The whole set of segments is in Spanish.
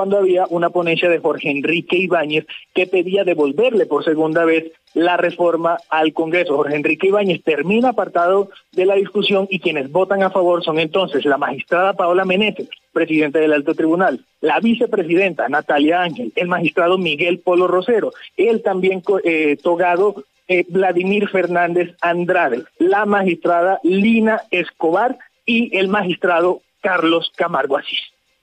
cuando había una ponencia de Jorge Enrique Ibáñez que pedía devolverle por segunda vez la reforma al Congreso. Jorge Enrique Ibáñez termina apartado de la discusión y quienes votan a favor son entonces la magistrada Paola Meneses, presidenta del Alto Tribunal, la vicepresidenta Natalia Ángel, el magistrado Miguel Polo Rosero, el también togado Vladimir Fernández Andrade, la magistrada Lina Escobar y el magistrado Carlos Camargo Asís.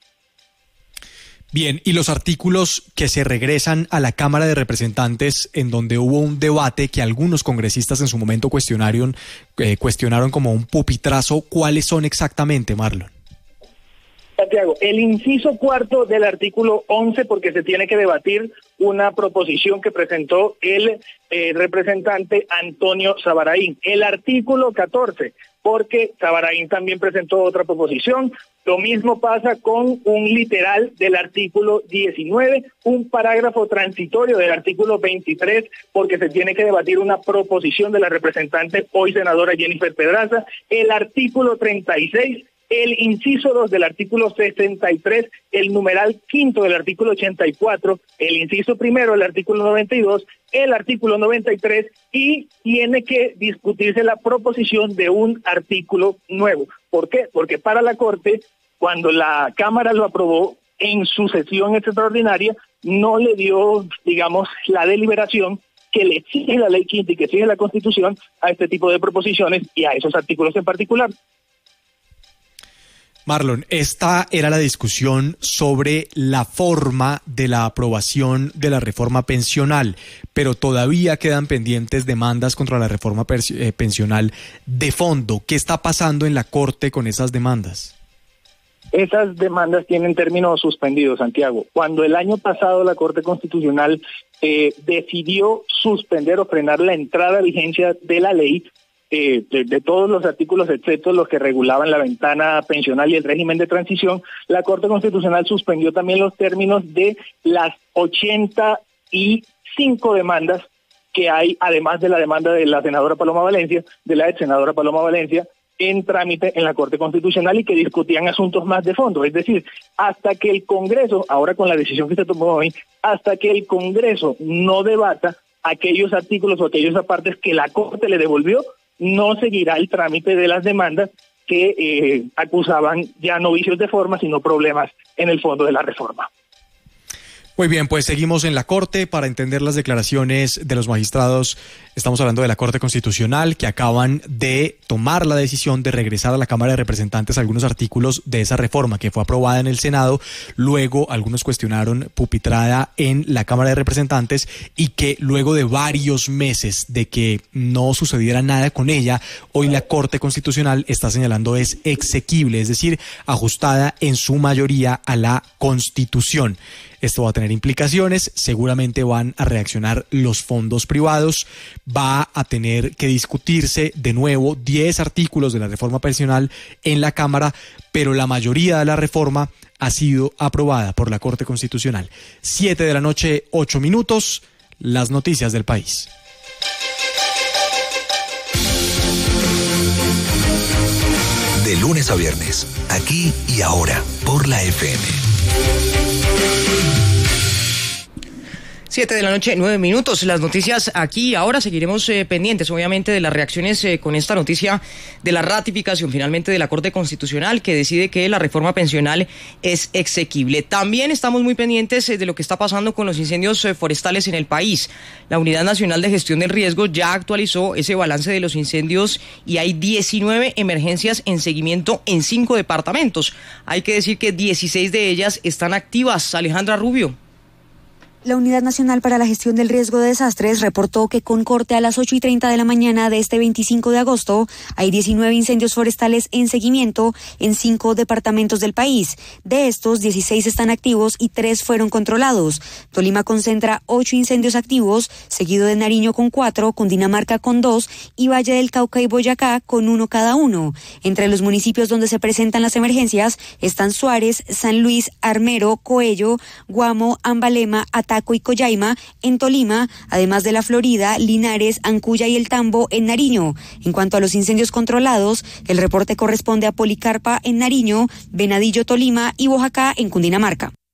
Bien, y los artículos que se regresan a la Cámara de Representantes, en donde hubo un debate que algunos congresistas en su momento cuestionaron como un pupitrazo, ¿cuáles son exactamente, Marlon? Santiago, el inciso cuarto del artículo 11, porque se tiene que debatir una proposición que presentó el representante Antonio Sabaraín. El artículo 14, porque Sabaraín también presentó otra proposición. Lo mismo pasa con un literal del artículo 19, un parágrafo transitorio del artículo 23, porque se tiene que debatir una proposición de la representante, hoy senadora Jennifer Pedraza, el artículo 36, el inciso 2 del artículo 63, el numeral quinto del artículo 84, el inciso primero del artículo 92, el artículo 93, y tiene que discutirse la proposición de un artículo nuevo. ¿Por qué? Porque para la Corte, cuando la Cámara lo aprobó en su sesión extraordinaria, no le dio, digamos, la deliberación que le exige la ley quinta y que exige la Constitución a este tipo de proposiciones y a esos artículos en particular. Marlon, esta era la discusión sobre la forma de la aprobación de la reforma pensional, pero todavía quedan pendientes demandas contra la reforma pensional de fondo. ¿Qué está pasando en la Corte con esas demandas? Esas demandas tienen términos suspendidos, Santiago. Cuando el año pasado la Corte Constitucional decidió suspender o frenar la entrada a vigencia de la ley, de todos los artículos excepto los que regulaban la ventana pensional y el régimen de transición, la Corte Constitucional suspendió también los términos de las 85 demandas que hay, además de la demanda de la senadora Paloma Valencia, de la ex senadora Paloma Valencia, en trámite en la Corte Constitucional y que discutían asuntos más de fondo. Es decir, hasta que el Congreso, ahora con la decisión que se tomó hoy, hasta que el Congreso no debata aquellos artículos o aquellos apartes que la Corte le devolvió, no seguirá el trámite de las demandas que acusaban ya no vicios de forma, sino problemas en el fondo de la reforma. Muy bien, pues seguimos en la Corte para entender las declaraciones de los magistrados. Estamos hablando de la Corte Constitucional, que acaban de tomar la decisión de regresar a la Cámara de Representantes algunos artículos de esa reforma que fue aprobada en el Senado. Luego algunos cuestionaron pupitrada en la Cámara de Representantes y que luego de varios meses de que no sucediera nada con ella, hoy la Corte Constitucional está señalando es exequible, es decir, ajustada en su mayoría a la Constitución. Esto va a tener implicaciones, seguramente van a reaccionar los fondos privados, va a tener que discutirse de nuevo 10 artículos de la reforma pensional en la Cámara, pero la mayoría de la reforma ha sido aprobada por la Corte Constitucional. 7 de la noche, 8 minutos, las noticias del país. De lunes a viernes, aquí y ahora, por la FM. 7 de la noche, 9 minutos. Las noticias aquí y ahora. Seguiremos pendientes, obviamente, de las reacciones con esta noticia de la ratificación finalmente de la Corte Constitucional, que decide que la reforma pensional es exequible. También estamos muy pendientes de lo que está pasando con los incendios forestales en el país. La Unidad Nacional de Gestión del Riesgo ya actualizó ese balance de los incendios y hay 19 emergencias en seguimiento en 5 departamentos. Hay que decir que 16 de ellas están activas. Alejandra Rubio. La Unidad Nacional para la Gestión del Riesgo de Desastres reportó que con corte a las 8:30 de la mañana de este 25 de agosto hay 19 incendios forestales en seguimiento en 5 departamentos del país. De estos, 16 están activos y 3 fueron controlados. Tolima concentra 8 incendios activos, seguido de Nariño con 4, Cundinamarca con 2 y Valle del Cauca y Boyacá con 1 cada uno. Entre los municipios donde se presentan las emergencias están Suárez, San Luis, Armero, Coello, Guamo, Ambalema, Ataco y Collaima en Tolima, además de La Florida, Linares, Ancuya y El Tambo en Nariño. En cuanto a los incendios controlados, el reporte corresponde a Policarpa en Nariño, Venadillo, Tolima y Boyacá en Cundinamarca.